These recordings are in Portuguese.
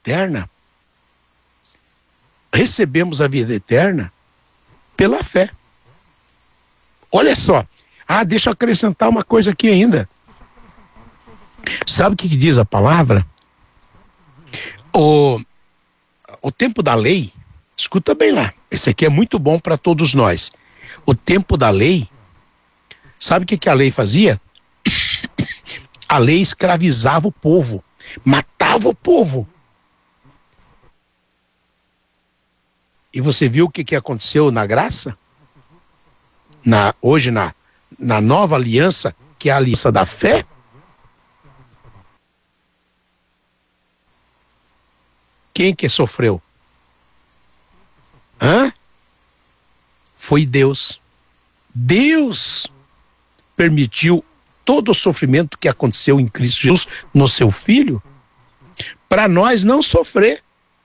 eterna, recebemos a vida eterna pela fé. Olha só. Deixa eu acrescentar uma coisa aqui ainda. Sabe o que diz a palavra? O tempo da lei, escuta bem lá, esse aqui é muito bom para todos nós. O tempo da lei, sabe o que a lei fazia? A lei escravizava o povo, matava o povo. E você viu o que aconteceu na graça? Hoje na nova aliança, que é a aliança da fé? Quem que sofreu? Foi Deus. Deus permitiu todo o sofrimento que aconteceu em Cristo Jesus, no seu Filho, para nós não sofrer.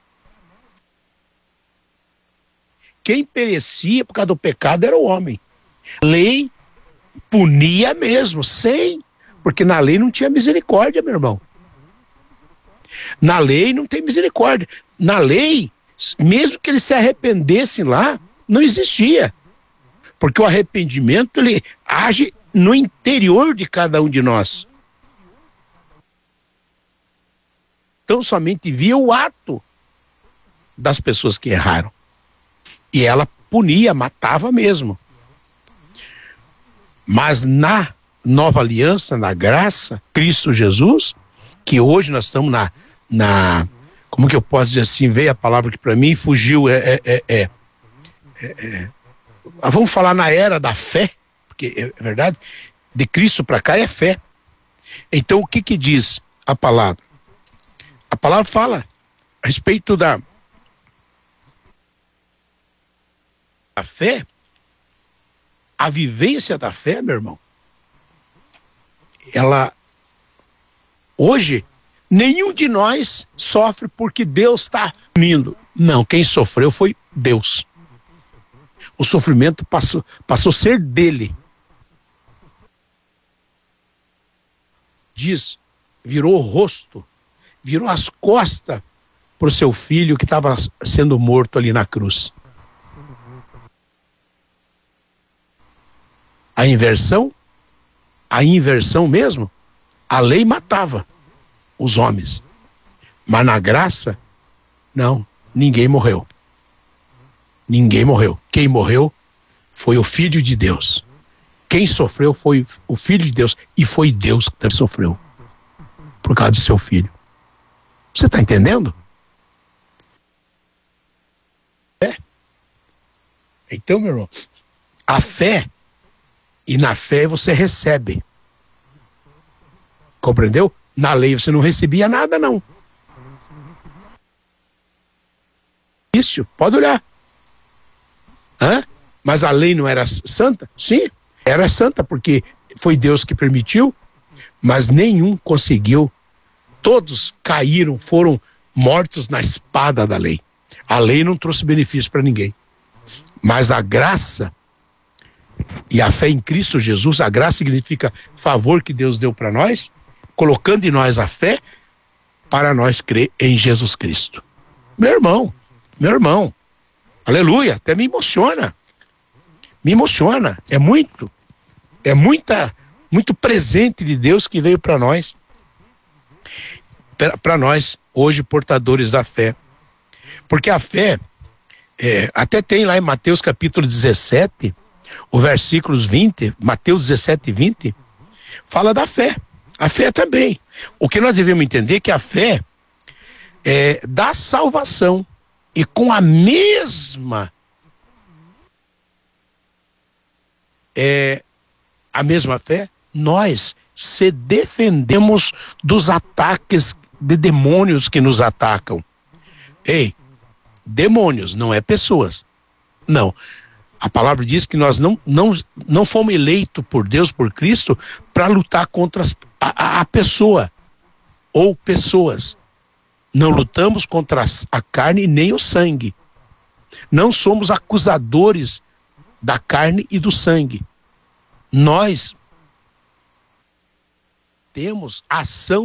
Quem perecia por causa do pecado era o homem. A lei punia mesmo, porque na lei não tinha misericórdia, meu irmão. Na lei não tem misericórdia. Na lei, mesmo que eles se arrependessem lá, não existia. Porque o arrependimento, ele age no interior de cada um de nós. Então somente via o ato das pessoas que erraram. E ela punia, matava mesmo. Mas na nova aliança, na graça, Cristo Jesus, que hoje nós estamos como que eu posso dizer assim, veio a palavra que para mim fugiu, vamos falar na era da fé, porque é verdade, de Cristo para cá é fé. Então o que diz a palavra? A palavra fala a respeito da fé, a vivência da fé, meu irmão. Hoje, nenhum de nós sofre porque Deus está punindo. Não, quem sofreu foi Deus. O sofrimento passou a ser dele. Virou o rosto, virou as costas para o seu filho que estava sendo morto ali na cruz. A inversão mesmo, a lei matava os homens. Mas na graça, não, ninguém morreu. Ninguém morreu. Quem morreu foi o Filho de Deus. Quem sofreu foi o Filho de Deus. E foi Deus que também sofreu por causa do seu filho. Você está entendendo? Então, meu irmão, a fé, e na fé você recebe. Compreendeu? Na lei você não recebia nada, não. Isso, pode olhar. Mas a lei não era santa? Sim, era santa, porque foi Deus que permitiu, mas nenhum conseguiu. Todos caíram, foram mortos na espada da lei. A lei não trouxe benefício para ninguém. Mas a graça e a fé em Cristo Jesus, a graça significa favor que Deus deu para nós, colocando em nós a fé para nós crer em Jesus Cristo. Meu irmão, aleluia, até me emociona. É muito presente de Deus que veio para nós. Para nós, hoje, portadores da fé. Porque a fé, até tem lá em Mateus capítulo 17, o versículos 20, Mateus 17 e 20, fala da fé. A fé também. O que nós devemos entender é que a fé dá salvação. E com a mesma fé, nós se defendemos dos ataques de demônios que nos atacam. Ei, demônios, não é pessoas. Não. A palavra diz que nós não fomos eleitos por Deus, por Cristo, para lutar contra a pessoa ou pessoas. Não lutamos contra a carne nem o sangue. Não somos acusadores da carne e do sangue. Nós temos ação